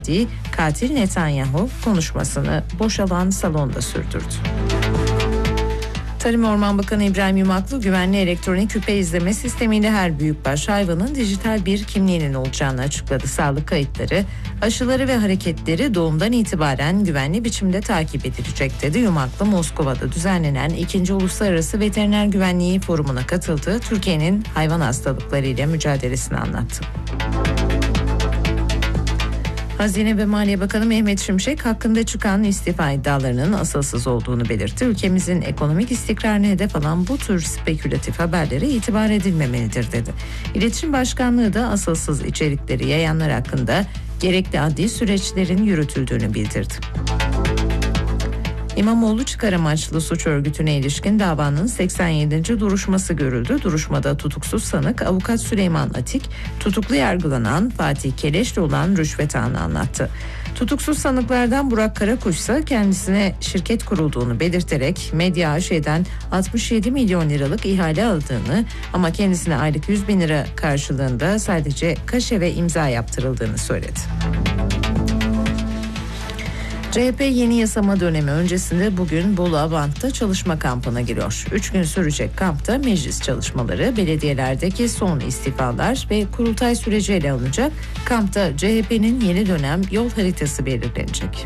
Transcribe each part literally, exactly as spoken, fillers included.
ettiği katil Netanyahu konuşmasını boşalan salonda sürdürdü. Tarım Orman Bakanı İbrahim Yumaklı, güvenli elektronik küpe izleme sistemiyle her büyükbaş hayvanın dijital bir kimliğinin olacağını açıkladı. Sağlık kayıtları, aşıları ve hareketleri doğumdan itibaren güvenli biçimde takip edilecek dedi. Yumaklı, Moskova'da düzenlenen ikinci Uluslararası Veteriner Güvenliği Forumu'na katıldığı Türkiye'nin hayvan hastalıklarıyla mücadelesini anlattı. Hazine ve Maliye Bakanı Mehmet Şimşek hakkında çıkan istifa iddialarının asılsız olduğunu belirtti. Ülkemizin ekonomik istikrarını hedef alan bu tür spekülatif haberlere itibar edilmemelidir dedi. İletişim Başkanlığı da asılsız içerikleri yayanlar hakkında gerekli adli süreçlerin yürütüldüğünü bildirdi. İmamoğlu çıkar amaçlı suç örgütüne ilişkin davanın seksen yedinci duruşması görüldü. Duruşmada tutuksuz sanık avukat Süleyman Atik, tutuklu yargılanan Fatih Keleş'le olan rüşvet ağını anlattı. Tutuksuz sanıklardan Burak Karakuş ise kendisine şirket kurulduğunu belirterek Medya A Ş'den altmış yedi milyon liralık ihale aldığını ama kendisine aylık yüz bin lira karşılığında sadece kaşe ve imza yaptırıldığını söyledi. C H P yeni yasama dönemi öncesinde bugün Bolu Avant'ta çalışma kampına giriyor. Üç gün sürecek kampta meclis çalışmaları, belediyelerdeki son istifalar ve kurultay süreci ele alınacak. Kampta C H P'nin yeni dönem yol haritası belirlenecek.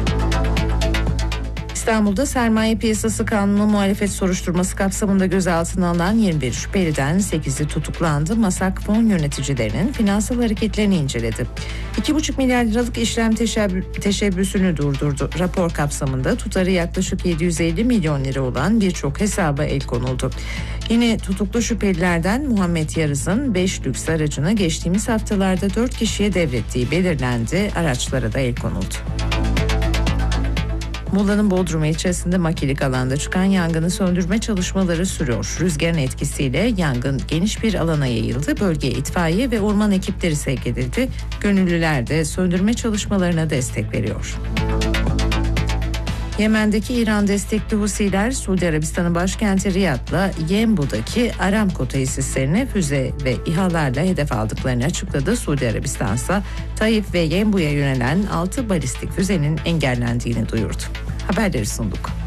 İstanbul'da sermaye piyasası kanunu muhalefet soruşturması kapsamında gözaltına alınan yirmi bir şüpheliden sekizi tutuklandı. Masak fon yöneticilerinin finansal hareketlerini inceledi. iki buçuk milyar liralık işlem teşebbü- teşebbüsünü durdurdu. Rapor kapsamında tutarı yaklaşık yedi yüz elli milyon lira olan birçok hesaba el konuldu. Yine tutuklu şüphelilerden Muhammed Yarız'ın beş lüks aracını geçtiğimiz haftalarda dört kişiye devrettiği belirlendi. Araçlara da el konuldu. Muğla'nın Bodrum ilçesinde makilik alanda çıkan yangını söndürme çalışmaları sürüyor. Rüzgarın etkisiyle yangın geniş bir alana yayıldı. Bölgeye itfaiye ve orman ekipleri sevk edildi. Gönüllüler de söndürme çalışmalarına destek veriyor. Yemen'deki İran destekli Husiler, Suudi Arabistan'ın başkenti Riyad'la Yenbu'daki Aramco tesislerine füze ve İHA'larla hedef aldıklarını açıkladı. Suudi Arabistan ise Taif ve Yenbu'ya yönelen altı balistik füzenin engellendiğini duyurdu. Haberleri sunduk.